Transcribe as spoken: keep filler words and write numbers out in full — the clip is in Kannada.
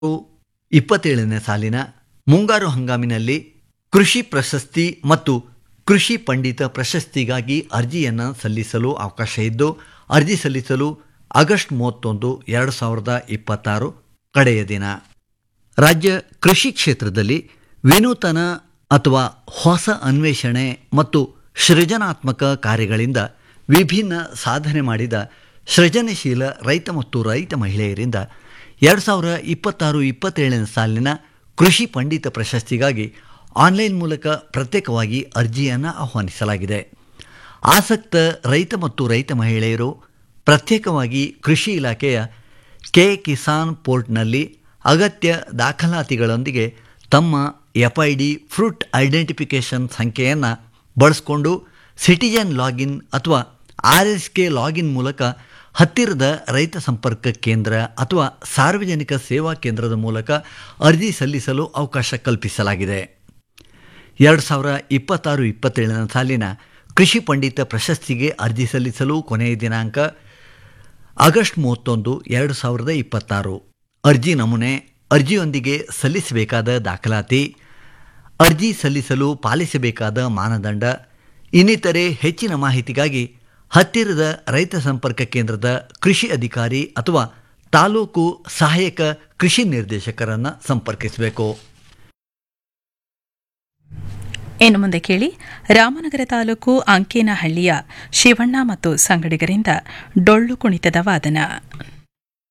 ಇಪ್ಪತ್ತೇಳನೇ ಸಾಲಿನ ಮುಂಗಾರು ಹಂಗಾಮಿನಲ್ಲಿ ಕೃಷಿ ಪ್ರಶಸ್ತಿ ಮತ್ತು ಕೃಷಿ ಪಂಡಿತ ಪ್ರಶಸ್ತಿಗಾಗಿ ಅರ್ಜಿಯನ್ನು ಸಲ್ಲಿಸಲು ಅವಕಾಶ ಇದ್ದು, ಅರ್ಜಿ ಸಲ್ಲಿಸಲು ಆಗಸ್ಟ್ ಮೂವತ್ತೊಂದು ಎರಡು ಸಾವಿರದ ಇಪ್ಪತ್ತಾರು ಕಡೆಯ ದಿನ. ರಾಜ್ಯ ಕೃಷಿ ಕ್ಷೇತ್ರದಲ್ಲಿ ವಿನೂತನ ಅಥವಾ ಹೊಸ ಅನ್ವೇಷಣೆ ಮತ್ತು ಸೃಜನಾತ್ಮಕ ಕಾರ್ಯಗಳಿಂದ ವಿಭಿನ್ನ ಸಾಧನೆ ಮಾಡಿದ ಸೃಜನಶೀಲ ರೈತ ಮತ್ತು ರೈತ ಮಹಿಳೆಯರಿಂದ ಎರಡು ಸಾವಿರ ಇಪ್ಪತ್ತಾರು ಇಪ್ಪತ್ತೇಳನೇ ಸಾಲಿನ ಕೃಷಿ ಪಂಡಿತ ಪ್ರಶಸ್ತಿಗಾಗಿ ಆನ್ಲೈನ್ ಮೂಲಕ ಪ್ರತ್ಯೇಕವಾಗಿ ಅರ್ಜಿಯನ್ನು ಆಹ್ವಾನಿಸಲಾಗಿದೆ. ಆಸಕ್ತ ರೈತ ಮತ್ತು ರೈತ ಮಹಿಳೆಯರು ಪ್ರತ್ಯೇಕವಾಗಿ ಕೃಷಿ ಇಲಾಖೆಯ ಕೆ ಕಿಸಾನ್ ಪೋರ್ಟ್ನಲ್ಲಿ ಅಗತ್ಯ ದಾಖಲಾತಿಗಳೊಂದಿಗೆ ತಮ್ಮ F I D fruit identification ಸಂಖ್ಯೆಯನ್ನು ಬಳಸಿಕೊಂಡು ಸಿಟಿಜನ್ ಲಾಗಿನ್ ಅಥವಾ ಆರ್ ಎಸ್ ಕೆ ಲಾಗಿನ್ ಮೂಲಕ ಹತ್ತಿರದ ರೈತ ಸಂಪರ್ಕ ಕೇಂದ್ರ ಅಥವಾ ಸಾರ್ವಜನಿಕ ಸೇವಾ ಕೇಂದ್ರದ ಮೂಲಕ ಅರ್ಜಿ ಸಲ್ಲಿಸಲು ಅವಕಾಶ ಕಲ್ಪಿಸಲಾಗಿದೆ. ಎರಡು ಸಾವಿರ ಇಪ್ಪತ್ತಾರು ಇಪ್ಪತ್ತೇಳನೇ ಸಾಲಿನ ಕೃಷಿ ಪಂಡಿತ ಪ್ರಶಸ್ತಿಗೆ ಅರ್ಜಿ ಸಲ್ಲಿಸಲು ಕೊನೆಯ ದಿನಾಂಕ ಆಗಸ್ಟ್ ಮೂವತ್ತೊಂದು ಎರಡು ಸಾವಿರದ ಇಪ್ಪತ್ತಾರು. ಅರ್ಜಿ ನಮೂನೆ, ಅರ್ಜಿಯೊಂದಿಗೆ ಸಲ್ಲಿಸಬೇಕಾದ ದಾಖಲಾತಿ, ಅರ್ಜಿ ಸಲ್ಲಿಸಲು ಪಾಲಿಸಬೇಕಾದ ಮಾನದಂಡ ಇನ್ನಿತರೆ ಹೆಚ್ಚಿನ ಮಾಹಿತಿಗಾಗಿ ಹತ್ತಿರದ ರೈತ ಸಂಪರ್ಕ ಕೇಂದ್ರದ ಕೃಷಿ ಅಧಿಕಾರಿ ಅಥವಾ ತಾಲೂಕು ಸಹಾಯಕ ಕೃಷಿ ನಿರ್ದೇಶಕರನ್ನು ಸಂಪರ್ಕಿಸಬೇಕು. ಇನ್ನು ಮುಂದೆ ಕೇಳಿ, ರಾಮನಗರ ತಾಲೂಕು ಅಂಕೇನಹಳ್ಳಿಯ ಶಿವಣ್ಣ ಮತ್ತು ಸಂಗಡಿಗರಿಂದ ಡೊಳ್ಳು ಕುಣಿತದ ವಾದನ.